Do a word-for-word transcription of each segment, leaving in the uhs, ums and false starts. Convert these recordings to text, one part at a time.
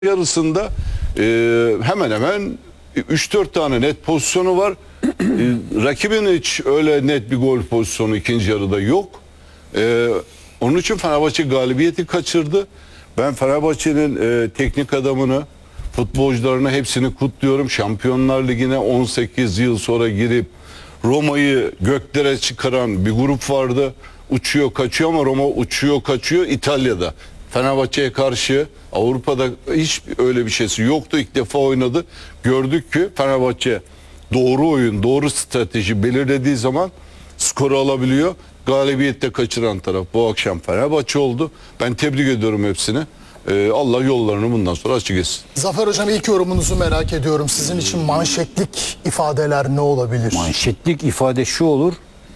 yarısında e, hemen hemen üç dört tane net pozisyonu var. E, rakibin hiç öyle net bir gol pozisyonu ikinci yarıda yok. E, onun için Fenerbahçe galibiyeti kaçırdı. Ben Fenerbahçe'nin e, teknik adamını, futbolcularını hepsini kutluyorum. Şampiyonlar Ligi'ne on sekiz yıl sonra girip Roma'yı göklere çıkaran bir grup vardı. Uçuyor kaçıyor ama Roma uçuyor kaçıyor İtalya'da. Fenerbahçe'ye karşı Avrupa'da hiç öyle bir şeysi yoktu. İlk defa oynadı. Gördük ki Fenerbahçe doğru oyun, doğru strateji belirlediği zaman skoru alabiliyor. Galibiyette kaçıran taraf bu akşam Fenerbahçe oldu. Ben tebrik ediyorum hepsini. Ee, Allah yollarını bundan sonra açık etsin. Zafer Hocam, ilk yorumunuzu merak ediyorum. Sizin için manşetlik ifadeler ne olabilir? Manşetlik ifade şu olur.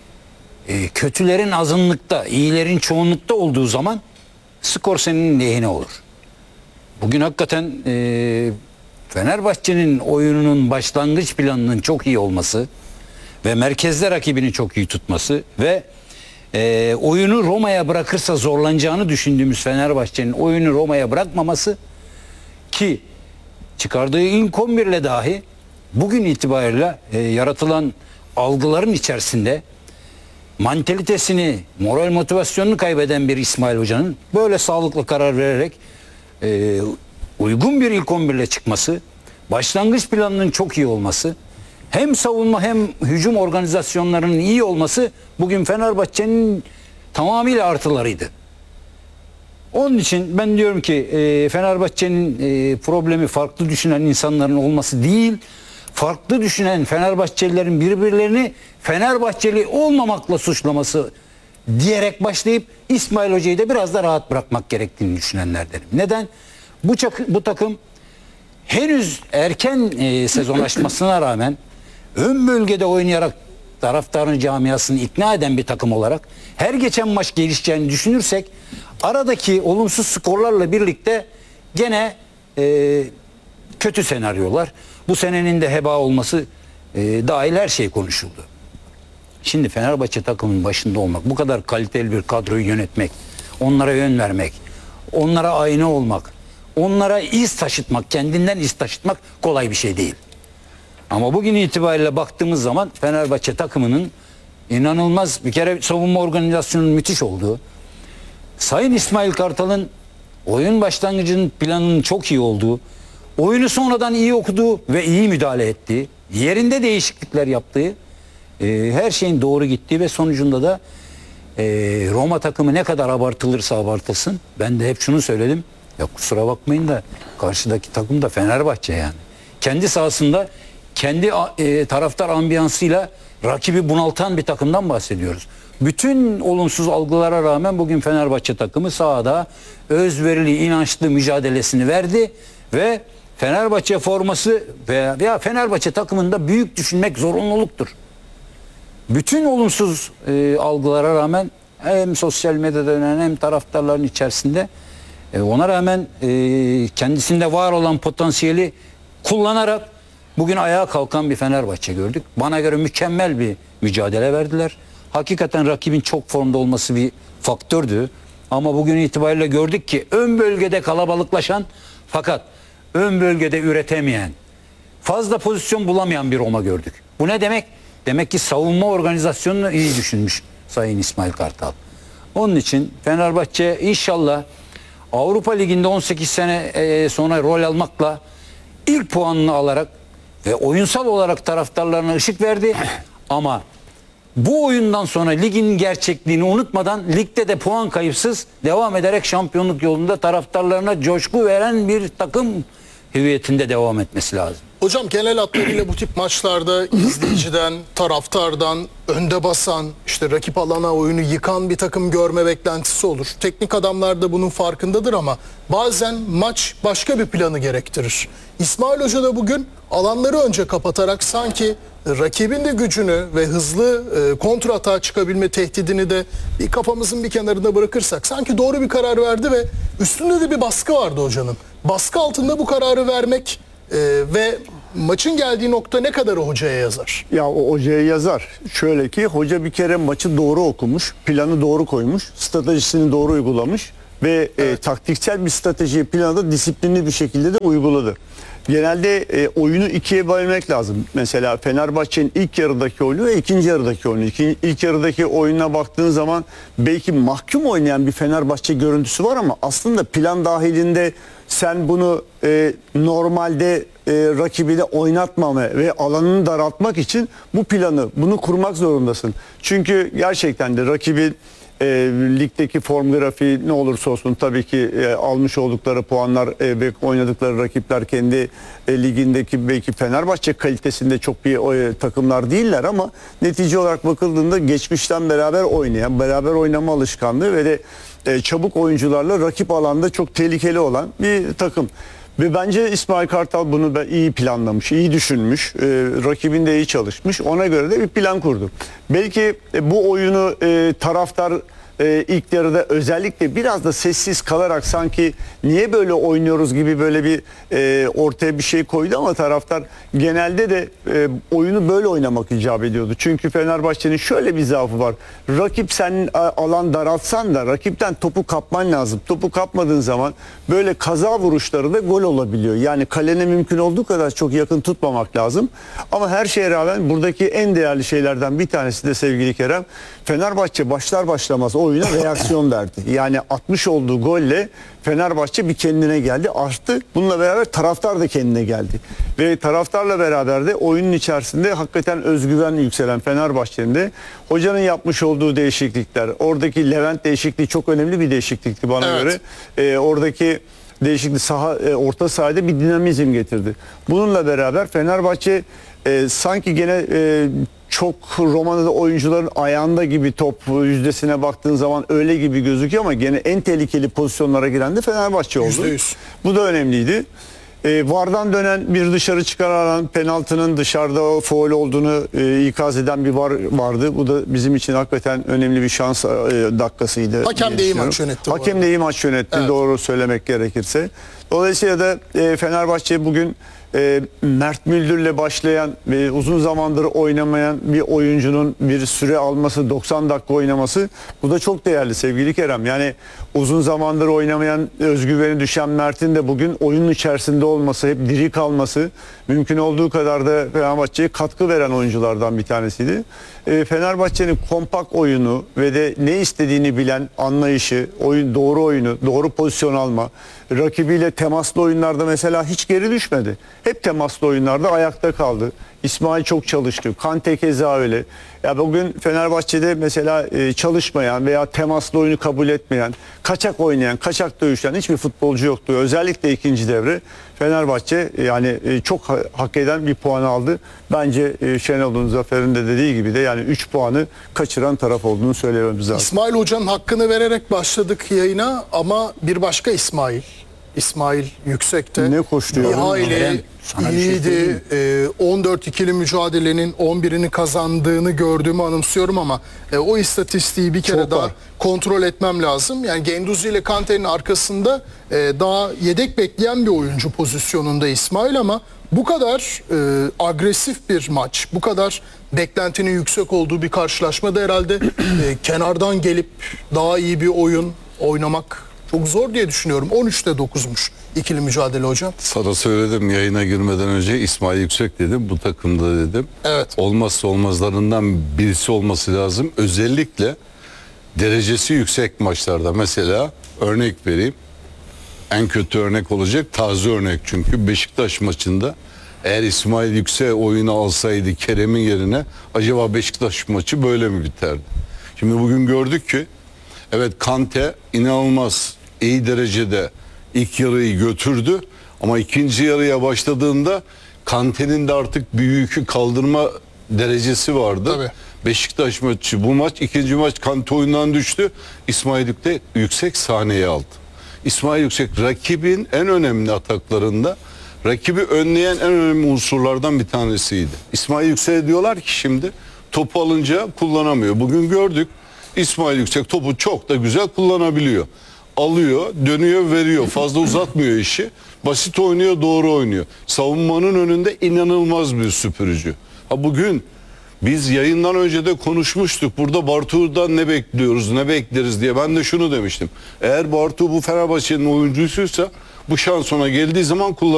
E, kötülerin azınlıkta, iyilerin çoğunlukta olduğu zaman skor senin lehine olur. Bugün hakikaten e, Fenerbahçe'nin oyununun başlangıç planının çok iyi olması ve merkezde rakibini çok iyi tutması ve e, oyunu Roma'ya bırakırsa zorlanacağını düşündüğümüz Fenerbahçe'nin oyunu Roma'ya bırakmaması, ki çıkardığı ilk on bir ile dahi bugün itibariyle e, yaratılan algıların içerisinde mantalitesini, moral motivasyonunu kaybeden bir İsmail Hoca'nın böyle sağlıklı karar vererek e, uygun bir ilk on bir ile çıkması, başlangıç planının çok iyi olması, hem savunma hem hücum organizasyonlarının iyi olması bugün Fenerbahçe'nin tamamıyla artılarıydı. Onun için ben diyorum ki e, Fenerbahçe'nin e, problemi farklı düşünen insanların olması değil, farklı düşünen Fenerbahçelilerin birbirlerini Fenerbahçeli olmamakla suçlaması diyerek başlayıp İsmail Hoca'yı da biraz da rahat bırakmak gerektiğini düşünenlerdenim. Neden? Bu, bu takım henüz erken e, sezonlaşmasına rağmen ön bölgede oynayarak taraftarın camiasını ikna eden bir takım olarak her geçen maç gelişeceğini düşünürsek aradaki olumsuz skorlarla birlikte gene e, kötü senaryolar, bu senenin de heba olması e, dahil her şey konuşuldu. Şimdi Fenerbahçe takımının başında olmak, bu kadar kaliteli bir kadroyu yönetmek, onlara yön vermek, onlara ayna olmak, onlara iz taşıtmak, kendinden iz taşıtmak kolay bir şey değil. Ama bugün itibariyle baktığımız zaman Fenerbahçe takımının inanılmaz bir kere savunma organizasyonunun müthiş olduğu, Sayın İsmail Kartal'ın oyun başlangıcının planının çok iyi olduğu, oyunu sonradan iyi okuduğu ve iyi müdahale ettiği, yerinde değişiklikler yaptığı, e, her şeyin doğru gittiği ve sonucunda da e, Roma takımı ne kadar abartılırsa abartılsın, ben de hep şunu söyledim, ya kusura bakmayın da karşıdaki takım da Fenerbahçe yani. Kendi sahasında kendi e, taraftar ambiyansıyla rakibi bunaltan bir takımdan bahsediyoruz. Bütün olumsuz algılara rağmen bugün Fenerbahçe takımı sahada özverili, inançlı mücadelesini verdi ve Fenerbahçe forması veya, veya Fenerbahçe takımında büyük düşünmek zorunluluktur. Bütün olumsuz e, algılara rağmen hem sosyal medyada dönen hem taraftarların içerisinde e, ona rağmen e, kendisinde var olan potansiyeli kullanarak bugün ayağa kalkan bir Fenerbahçe gördük. Bana göre mükemmel bir mücadele verdiler. Hakikaten rakibin çok formda olması bir faktördü. Ama bugün itibariyle gördük ki ön bölgede kalabalıklaşan fakat ön bölgede üretemeyen, fazla pozisyon bulamayan bir Roma gördük. Bu ne demek? Demek ki savunma organizasyonunu iyi düşünmüş Sayın İsmail Kartal. Onun için Fenerbahçe inşallah Avrupa Ligi'nde on sekiz sene sonra rol almakla ilk puanını alarak ve oyunsal olarak taraftarlarına ışık verdi. Ama bu oyundan sonra ligin gerçekliğini unutmadan ligde de puan kayıpsız devam ederek şampiyonluk yolunda taraftarlarına coşku veren bir takım hüviyetinde devam etmesi lazım. Hocam, genel hatlarıyla bu tip maçlarda izleyiciden, taraftardan önde basan, işte rakip alana oyunu yıkan bir takım görme beklentisi olur. Teknik adamlar da bunun farkındadır ama bazen maç başka bir planı gerektirir. İsmail Hoca da bugün alanları önce kapatarak sanki rakibin de gücünü ve hızlı e, kontra atağa çıkabilme tehdidini de bir kafamızın bir kenarında bırakırsak sanki doğru bir karar verdi ve üstünde de bir baskı vardı hocanın. Baskı altında bu kararı vermek e, ve maçın geldiği nokta ne kadar o hocaya yazar? Ya o hocaya yazar. Şöyle ki hoca bir kere maçı doğru okumuş, planı doğru koymuş, stratejisini doğru uygulamış ve e, taktiksel bir strateji planı da disiplinli bir şekilde de uyguladı. Genelde e, oyunu ikiye bölmek lazım. Mesela Fenerbahçe'nin ilk yarıdaki oyunu ve ikinci yarıdaki oyunu. İki, ilk yarıdaki oyununa baktığın zaman belki mahkum oynayan bir Fenerbahçe görüntüsü var ama aslında plan dahilinde sen bunu e, normalde e, rakibine oynatmama ve alanını daraltmak için bu planı, bunu kurmak zorundasın. Çünkü gerçekten de rakibin E, ligdeki form grafiği ne olursa olsun tabii ki e, almış oldukları puanlar e, ve oynadıkları rakipler kendi e, ligindeki belki Fenerbahçe kalitesinde çok bir e, takımlar değiller ama netice olarak bakıldığında geçmişten beraber oynayan, beraber oynama alışkanlığı ve de e, çabuk oyuncularla rakip alanda çok tehlikeli olan bir takım. Ve bence İsmail Kartal bunu da iyi planlamış, iyi düşünmüş, e, rakibin de iyi çalışmış. Ona göre de bir plan kurdu. Belki e, bu oyunu e, taraftar e, ilk yarıda özellikle biraz da sessiz kalarak sanki niye böyle oynuyoruz gibi böyle bir e, ortaya bir şey koydu ama taraftar genelde de e, oyunu böyle oynamak icap ediyordu. Çünkü Fenerbahçe'nin şöyle bir zaafı var. Rakip senin alan daraltsan da rakipten topu kapman lazım. Topu kapmadığın zaman böyle kaza vuruşları da gol olabiliyor. Yani kalene mümkün olduğu kadar çok yakın tutmamak lazım. Ama her şeye rağmen buradaki en değerli şeylerden bir tanesi de sevgili Kerem, Fenerbahçe başlar başlamaz oyuna reaksiyon verdi. Yani atmış olduğu golle Fenerbahçe bir kendine geldi, arttı. Bununla beraber taraftar da kendine geldi. Ve taraftarla beraber de oyunun içerisinde hakikaten özgüven yükselen Fenerbahçe'nin de hocanın yapmış olduğu değişiklikler, oradaki Levent değişikliği çok önemli bir değişiklikti bana Evet. göre. Ee, oradaki değişiklik saha, e, orta sahada bir dinamizm getirdi. Bununla beraber Fenerbahçe e, sanki gene e, çok Romanya'da oyuncuların ayağında gibi top yüzdesine baktığın zaman öyle gibi gözüküyor ama gene en tehlikeli pozisyonlara giren de Fenerbahçe oldu. yüzde yüz. Bu da önemliydi. E, VAR'dan dönen bir dışarı çıkarılan penaltının dışarıda faul olduğunu e, ikaz eden bir VAR vardı. Bu da bizim için hakikaten önemli bir şans e, dakikasıydı. Hakem diye de iyi düşünüyorum. maç yönetti bu Hakem arada. de iyi maç yönetti, Evet. doğru söylemek gerekirse. Dolayısıyla da e, Fenerbahçe bugün e, Mert Müldür'le başlayan ve uzun zamandır oynamayan bir oyuncunun bir süre alması, doksan dakika oynaması, bu da çok değerli sevgili Kerem. Yani uzun zamandır oynamayan, özgüveni düşen Mert'in de bugün oyunun içerisinde olması, hep diri kalması, mümkün olduğu kadar da Fenerbahçe'ye katkı veren oyunculardan bir tanesiydi. E, Fenerbahçe'nin kompakt oyunu ve de ne istediğini bilen anlayışı, oyun doğru oyunu, doğru pozisyon alma, rakibiyle temaslı oyunlarda mesela hiç geri düşmedi. Hep temaslı oyunlarda ayakta kaldı. İsmail çok çalıştı. Kante keza öyle. Ya bugün Fenerbahçe'de mesela e, çalışmayan veya temaslı oyunu kabul etmeyen, kaçak oynayan, kaçak dövüşen hiçbir futbolcu yoktu. Özellikle ikinci devre Fenerbahçe e, yani e, çok ha- hak eden bir puan aldı. Bence e, Şenol'un, Zafer'in de dediği gibi de yani üç puanı kaçıran taraf olduğunu söylememiz lazım. İsmail Hoca'nın hakkını vererek başladık yayına ama bir başka İsmail, İsmail Yüksek'te Ne koşturuyor? bir hayli Eren, sana bir şey iyiydi. söyleyeyim Ee, on dört ikili mücadelenin on birini kazandığını gördüğümü anımsıyorum ama e, o istatistiği bir kere Çok daha var. kontrol etmem lazım. Yani Guendouzi ile Kante'nin arkasında e, daha yedek bekleyen bir oyuncu pozisyonunda İsmail ama bu kadar e, agresif bir maç, bu kadar beklentinin yüksek olduğu bir karşılaşmada herhalde e, kenardan gelip daha iyi bir oyun oynamak çok zor diye düşünüyorum. on üçte dokuzmuş ikili mücadele hocam. Sana söyledim yayına girmeden önce İsmail Yüksek dedim bu takımda dedim. Evet. Olmazsa olmazlarından birisi olması lazım. Özellikle derecesi yüksek maçlarda mesela örnek vereyim. En kötü örnek olacak taze örnek çünkü Beşiktaş maçında eğer İsmail Yüksek oyunu alsaydı Kerem'in yerine acaba Beşiktaş maçı böyle mi biterdi? Şimdi bugün gördük ki evet Kante inanılmaz iyi derecede ilk yarıyı götürdü ama ikinci yarıya başladığında Kante'nin de artık bir yükü kaldırma derecesi vardı. Tabii. Beşiktaş maçı bu maç ikinci maç Kante oyundan düştü. İsmail Yüksek, yüksek sahneye aldı. İsmail Yüksek rakibin en önemli ataklarında rakibi önleyen en önemli unsurlardan bir tanesiydi. İsmail Yüksek'e diyorlar ki şimdi topu alınca kullanamıyor. Bugün gördük İsmail Yüksek topu çok da güzel kullanabiliyor. Alıyor, dönüyor, veriyor. Fazla uzatmıyor işi. Basit oynuyor, doğru oynuyor. Savunmanın önünde inanılmaz bir süpürücü. Ha bugün Biz yayından önce de konuşmuştuk. Burada Bartu'dan ne bekliyoruz, ne bekleriz diye. Ben de şunu demiştim. Eğer Bartu bu Fenerbahçe'nin oyuncusuysa bu şans ona geldiği zaman kullanılır.